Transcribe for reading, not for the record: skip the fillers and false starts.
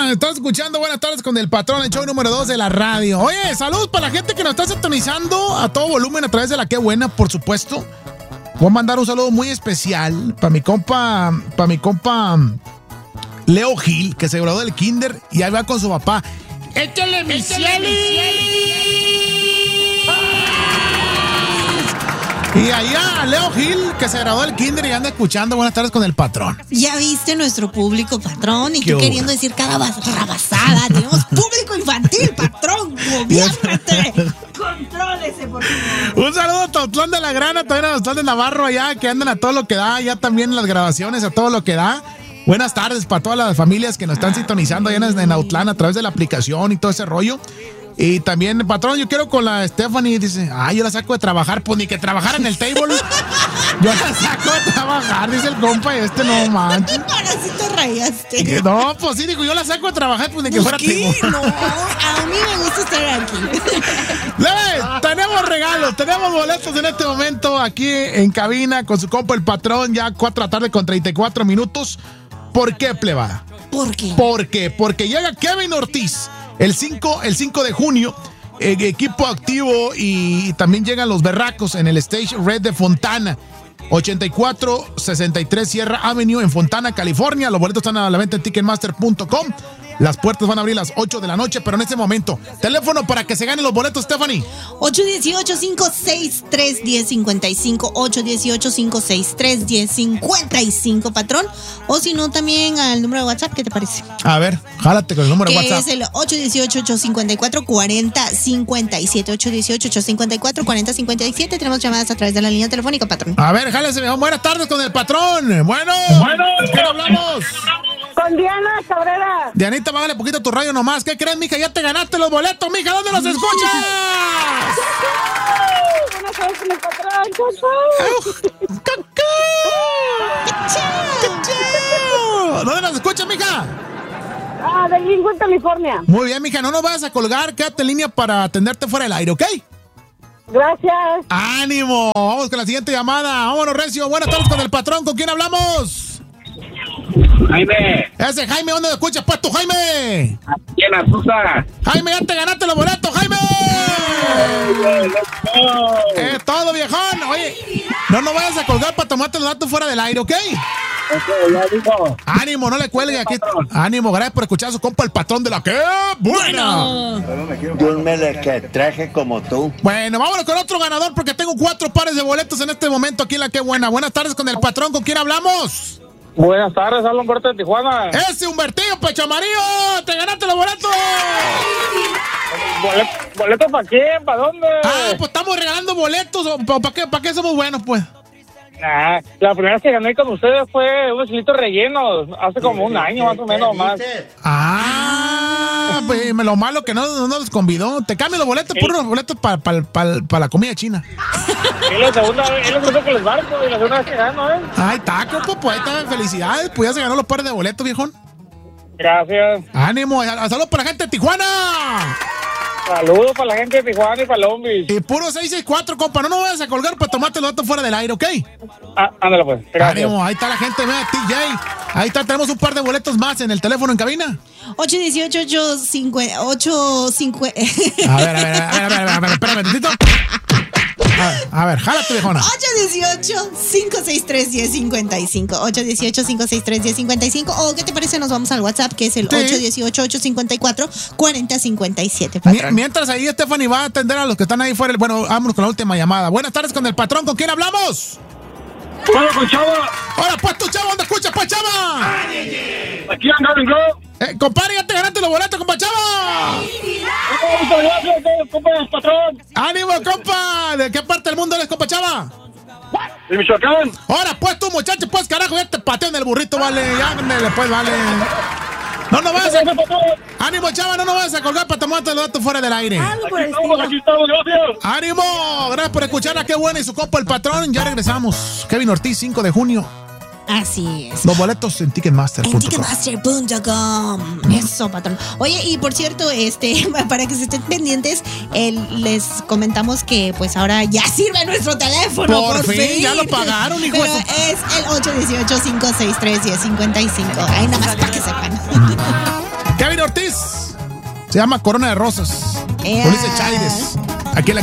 Estás escuchando Buenas Tardes con el Patrón, el show número 2 de la radio. Oye, saludos para la gente que nos está sintonizando a todo volumen a través de la Qué Buena, por supuesto. Voy a mandar un saludo muy especial para mi compa Leo Gil, que se graduó del kinder y ahí va con su papá. ¡Échale mi Y allá Leo Gil, que se graduó del kinder y anda escuchando Buenas Tardes con el Patrón. Ya viste nuestro público, Patrón, y tú queriendo decir cada rabasada. Tenemos público infantil, Patrón. Gobiérnate. Contrólese, por favor. Un saludo a Tautlán de la Grana, también a Tautlán de Navarro allá, que andan a todo lo que da, ya también en las grabaciones a todo lo que da. Buenas tardes para todas las familias que nos están sintonizando allá en Autlán a través de la aplicación y todo ese rollo. Y también, Patrón, yo quiero con la Stephanie, dice, yo la saco de trabajar, pues ni que trabajara en el table. Yo la saco de trabajar, dice el compa, no manches. Ahora sí te rayaste. No, pues sí, digo, yo la saco de trabajar, pues ni que fuera table. No, a mí me gusta estar aquí. Tenemos regalos, tenemos boletos en este momento aquí en cabina con su compa el Patrón, ya 4 de la tarde con 34 minutos. ¿Por qué, plebada? ¿Por qué? Porque llega Kevin Ortiz el 5 de junio, equipo activo, y también llegan los Berracos en el Stage Red de Fontana, 8463 Sierra Avenue en Fontana, California. Los boletos están a la venta en Ticketmaster.com. Las puertas van a abrir a las 8 de la noche, pero en este momento, teléfono para que se ganen los boletos, Stephanie. 818-563-1055, 818-563-1055, Patrón. O si no, también al número de WhatsApp, ¿qué te parece? A ver, jálate con el número de WhatsApp. Que es el 818-854-4057, 818-854-4057. Tenemos llamadas a través de la línea telefónica, Patrón. A ver, jálese, mejor. Buenas tardes con el Patrón. Bueno, ¿qué hablamos? Con Diana Cabrera. Dianita, bájale poquito tu radio nomás. ¿Qué crees, mija? Ya te ganaste los boletos, mija. ¿Dónde los escuchas? Buenas tardes con el Patrón. ¿Dónde los escuchas, mija? De Lincoln, California. Muy bien, mija. No nos vayas a colgar. Quédate en línea para atenderte fuera del aire, ¿ok? Gracias. ¡Ánimo! Vamos con la siguiente llamada. Vámonos, recio. Buenas tardes con el Patrón. ¿Con quién hablamos? Jaime. Ese Jaime, ¿dónde lo escuchas, pues, tú, Jaime? Aquí en Azusa. Jaime, ya te ganaste los boletos, Jaime. Todo, viejón. Oye, no nos vayas a colgar para tomarte los datos fuera del aire, ¿ok? Ya digo. Ánimo, no le cuelgue aquí. Ánimo, gracias por escuchar a su compa el Patrón de la Qué Buena. Yo me le que traje como tú. Bueno, vámonos con otro ganador porque tengo 4 pares de boletos en este momento aquí en la Qué Buena. Buenas tardes con el Patrón. ¿Con quién hablamos? Buenas tardes, habla Humberto de Tijuana. ¡Ese Humbertillo, Pecho Amarillo! ¡Te ganaste los boletos! ¿Boletos para quién? ¿Para dónde? Pues estamos regalando boletos. ¿Para qué somos buenos, pues? La primera vez que gané con ustedes fue unos chilitos rellenos, hace como un año más o menos más. Pues lo malo que no los convidó. Te cambio los boletos por unos boletos para la comida china. Es la segunda vez que les barco y la segunda vez que gano, ¿eh? Ay, está, compa, pues ahí está. Felicidades, pues ya se ganó los pares de boletos, viejón. Gracias. Ánimo, saludos para la gente de Tijuana. Saludos para la gente de Tijuana y para Long Beach. Y puro 664, compa. No nos vayas a colgar para tomarte los datos fuera del aire, ¿ok? Ándale, pues. Gracias. Ánimo, ahí está la gente, vea, TJ. Ahí está, tenemos un par de boletos más en el teléfono en cabina. 818-850. A ver, espérame, tantito. A ver, jálate, viejona. 818-563-1055. 818-563-1055. O, ¿qué te parece? Nos vamos al WhatsApp, que es el 818-854-4057, Patrón. Mientras ahí Stephanie va a atender a los que están ahí fuera. Bueno, vámonos con la última llamada. Buenas tardes con el Patrón. ¿Con quién hablamos? Hola, con Chava. Hola, pues tú, Chava. ¿Dónde escuchas, pues, Chava? Aquí andando, bro. Compadre, ya te ganaste los boletos, compa, Chava. Muchas gracias, compa, Patrón. ¡Ánimo, compa! ¿De qué parte del mundo eres, compa, Chava? ¿De Michoacán? Ahora, pues tú, muchacho, pues, carajo, ya te pateo en el burrito, vale. Ya, pues, vale. No nos vayas a... ¡Ánimo, Chava! No nos vayas a colgar para tomarte los datos fuera del aire. Aquí estamos, gracias. ¡Ánimo! Gracias por escuchar a Qué Buena y su compa el Patrón. Ya regresamos. Kevin Ortiz, 5 de junio. Así es. Los boletos en Ticketmaster.com. En Ticketmaster.com. Eso, Patrón. Oye, y por cierto, para que se estén pendientes, les comentamos que pues ahora ya sirve nuestro teléfono. Por fin, ya lo pagaron, hijo. Pero es el 818-563-1055. Ahí nada más para que sepan. Kevin Se llama Corona de Rosas. Ea. Ulises Chaires. Aquí en la